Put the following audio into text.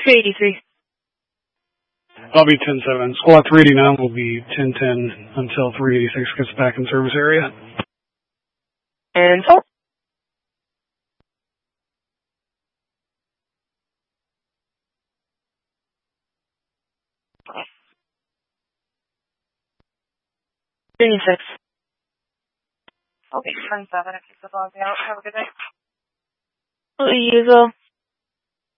383. I'll be 10-7. Squad 389 will be 10-10 until 386 gets back in service area. And so. Six. Okay, 10-7. If you could log me out. Have a good day. You as well.